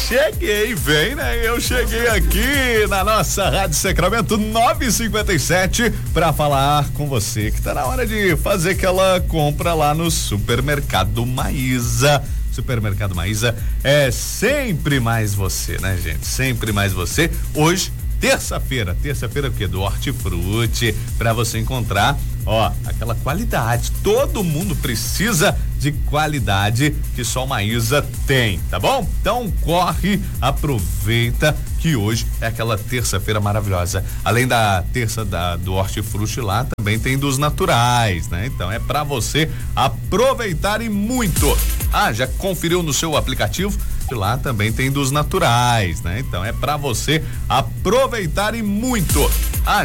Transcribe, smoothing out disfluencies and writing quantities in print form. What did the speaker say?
Cheguei, vem, né? Eu cheguei aqui na nossa Rádio Sacramento 957 para falar com você que tá na hora de fazer aquela compra lá no Supermercado Maísa. Supermercado Maísa é sempre mais você, né, gente? Sempre mais você. Hoje, terça-feira o quê? Do Hortifruti, para você encontrar, ó, aquela qualidade. Todo mundo precisa de qualidade que só o Maísa tem, tá bom? Então corre, aproveita que hoje é aquela terça-feira maravilhosa. Além da terça do Hortifruti lá, também tem dos naturais, né? Então é para você aproveitar e muito. Ah, já conferiu no seu aplicativo? Lá também tem dos naturais, né? Então é para você aproveitar e muito. Ah,